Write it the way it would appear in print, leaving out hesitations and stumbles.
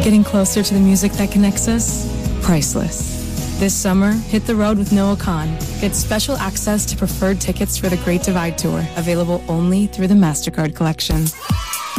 Getting closer to the music that connects us? Priceless. This summer, hit the road with Noah Khan. Get special access to preferred tickets for the Great Divide Tour, available only through the MasterCard collection.